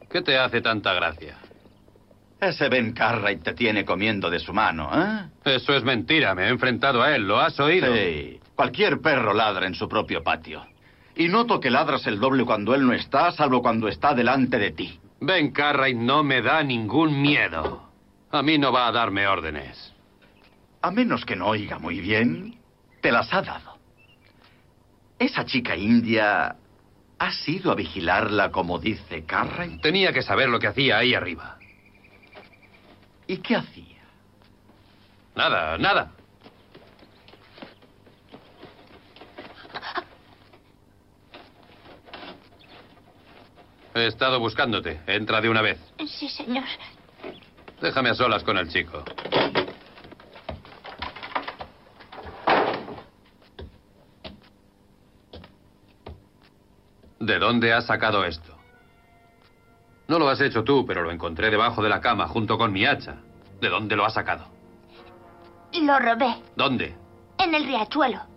¿Qué te hace tanta gracia? Ese Ben Cartwright te tiene comiendo de su mano, ¿eh? Eso es mentira. Me he enfrentado a él. ¿Lo has oído? Sí. Cualquier perro ladra en su propio patio. Y noto que ladras el doble cuando él no está, salvo cuando está delante de ti. Ben Cartwright no me da ningún miedo. A mí no va a darme órdenes. A menos que no oiga muy bien, te las ha dado. Esa chica india... ¿Has ido a vigilarla como dice Cartwright? Tenía que saber lo que hacía ahí arriba. ¿Y qué hacía? Nada, nada. He estado buscándote. Entra de una vez. Sí, señor. Déjame a solas con el chico. ¿De dónde has sacado esto? No lo has hecho tú, pero lo encontré debajo de la cama junto con mi hacha. ¿De dónde lo has sacado? Lo robé. ¿Dónde? En el riachuelo.